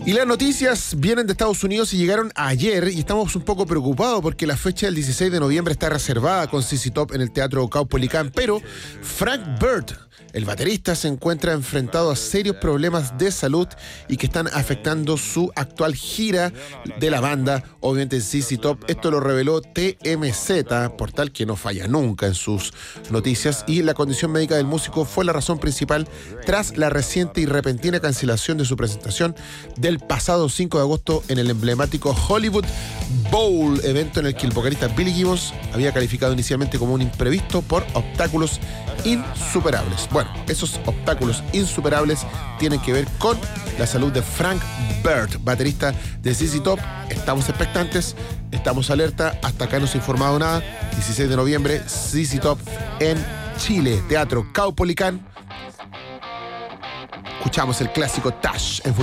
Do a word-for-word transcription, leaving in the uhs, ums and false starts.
Y las noticias vienen de Estados Unidos y llegaron ayer y estamos un poco preocupados porque la fecha del dieciséis de noviembre está reservada con Z Z Top en el Teatro Caupolicán, pero Frank Bird, el baterista, se encuentra enfrentado a serios problemas de salud y que están afectando su actual gira de la banda, obviamente Z Z Top. Esto lo reveló T M Z, portal que no falla nunca en sus noticias, y la condición médica del músico fue la razón principal tras la reciente y repentina cancelación de su presentación del pasado cinco de agosto en el emblemático Hollywood Bowl, evento en el que el vocalista Billy Gibbons había calificado inicialmente como un imprevisto por obstáculos insuperables. Bueno, esos obstáculos insuperables tienen que ver con la salud de Frank Bird, baterista de Z Z Top. Estamos expectantes, estamos alerta, hasta acá no se ha informado nada. dieciséis de noviembre, Z Z Top en Chile, Teatro Caupolicán. Escuchamos el clásico Tash en